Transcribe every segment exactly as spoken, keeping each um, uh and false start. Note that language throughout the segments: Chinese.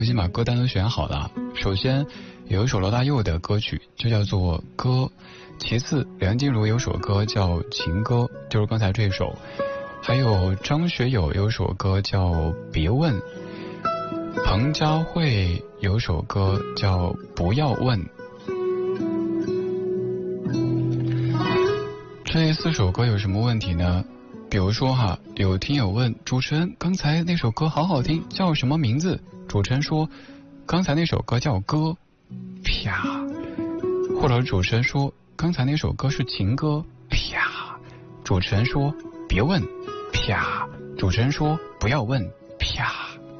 已经把歌单都选好了。首先有一首罗大佑的歌曲，就叫做《歌》。其次，梁静茹有首歌叫《情歌》，就是刚才这首。还有张学友有首歌叫《别问》，彭佳慧有首歌叫《不要问》。这四首歌有什么问题呢？比如说哈，有听友问主持人，刚才那首歌好好听，叫什么名字？主持人说，刚才那首歌叫歌，啪。或者主持人说，刚才那首歌是情歌，啪。主持人说，别问，啪。主持人说，不要问，啪。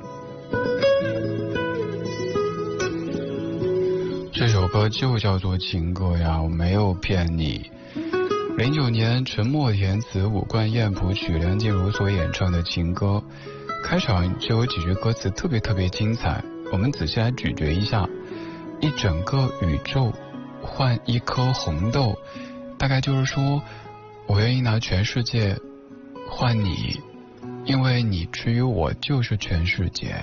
这首歌就叫做情歌呀，我没有骗你。零九年陈默填词，伍冠燕谱曲，梁静茹所演唱的情歌。开场就有几句歌词特别特别精彩，我们仔细来咀嚼一下。一整个宇宙换一颗红豆，大概就是说我愿意拿全世界换你，因为你之于我就是全世界。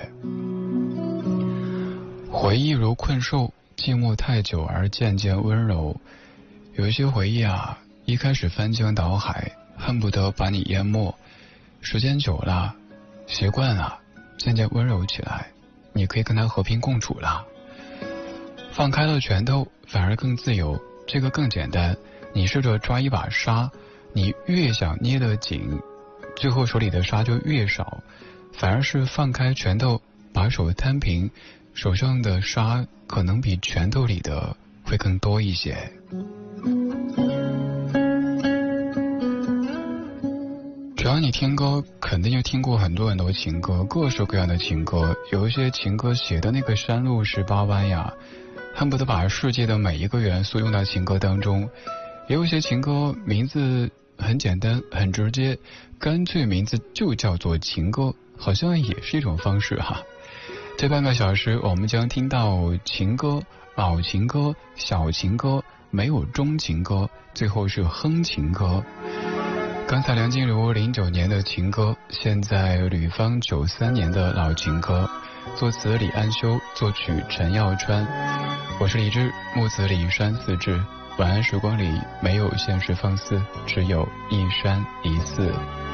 回忆如困兽，寂寞太久而渐渐温柔。有一些回忆啊，一开始翻江倒海，恨不得把你淹没，时间久了习惯了，渐渐温柔起来，你可以跟他和平共处了。放开了拳头反而更自由，这个更简单。你试着抓一把沙，你越想捏得紧，最后手里的沙就越少，反而是放开拳头，把手摊平，手上的沙可能比拳头里的会更多一些。只要你听歌，肯定就听过很多很多情歌，各式各样的情歌。有一些情歌写的那个山路十八弯呀，恨不得把世界的每一个元素用到情歌当中。也有一些情歌名字很简单很直接，干脆名字就叫做情歌，好像也是一种方式哈。这半个小时我们将听到情歌、老情歌、小情歌，没有中情歌，最后是哼情歌。刚才梁静茹零九年的情歌，现在吕方九三年的老情歌，作词李安修，作曲陈耀川。我是李志，木子李山四志。晚安时光里没有现实放肆，只有一山一寺。